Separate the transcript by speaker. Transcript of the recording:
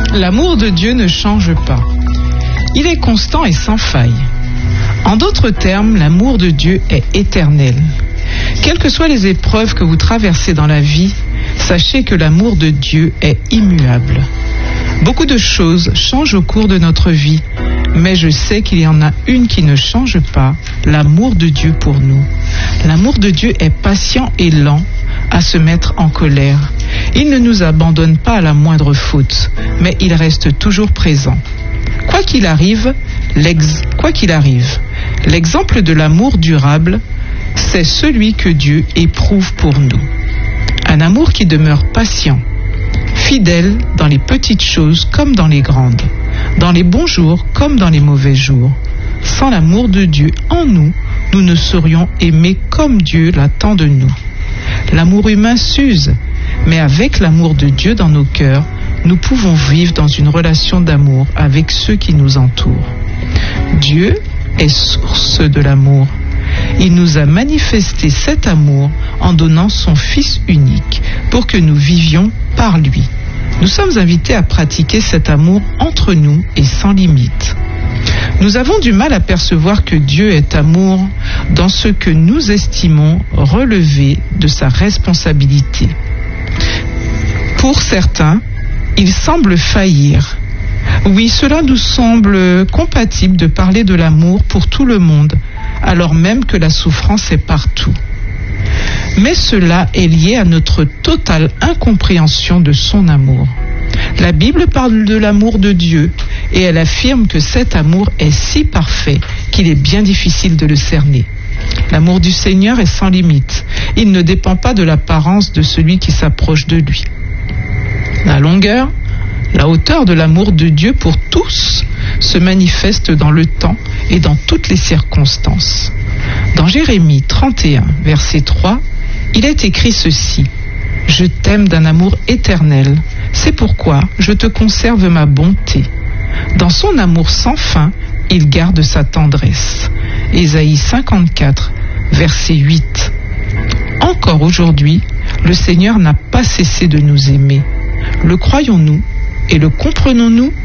Speaker 1: L'amour de Dieu ne change pas. Il est constant et sans faille. En d'autres termes, l'amour de Dieu est éternel. Quelles que soient les épreuves que vous traversez dans la vie, sachez que l'amour de Dieu est immuable. Beaucoup de choses changent au cours de notre vie, mais je sais qu'il y en a une qui ne change pas, l'amour de Dieu pour nous. L'amour de Dieu est patient et lent à se mettre en colère. Il ne nous abandonne pas à la moindre faute, mais il reste toujours présent. Quoi qu'il arrive, l'exemple de l'amour durable, c'est celui que Dieu éprouve pour nous. Un amour qui demeure patient, fidèle dans les petites choses comme dans les grandes, dans les bons jours comme dans les mauvais jours. Sans l'amour de Dieu en nous, nous ne saurions aimer comme Dieu l'attend de nous. L'amour humain s'use, mais avec l'amour de Dieu dans nos cœurs, nous pouvons vivre dans une relation d'amour avec ceux qui nous entourent. Dieu est source de l'amour. Il nous a manifesté cet amour en donnant son Fils unique pour que nous vivions par lui. Nous sommes invités à pratiquer cet amour entre nous et sans limite. Nous avons du mal à percevoir que Dieu est amour dans ce que nous estimons relever de sa responsabilité. Pour certains, il semble faillir. Oui, cela nous semble compatible de parler de l'amour pour tout le monde, alors même que la souffrance est partout. Mais cela est lié à notre totale incompréhension de son amour. La Bible parle de l'amour de Dieu et elle affirme que cet amour est si parfait qu'il est bien difficile de le cerner. L'amour du Seigneur est sans limite. Il ne dépend pas de l'apparence de celui qui s'approche de lui. La longueur, la hauteur de l'amour de Dieu pour tous se manifeste dans le temps et dans toutes les circonstances. Dans Jérémie 31, verset 3, il est écrit ceci: « Je t'aime d'un amour éternel, c'est pourquoi je te conserve ma bonté. Dans son amour sans fin, il garde sa tendresse. » Ésaïe 54, verset 8. Encore aujourd'hui, le Seigneur n'a pas cessé de nous aimer. Le croyons-nous et le comprenons-nous?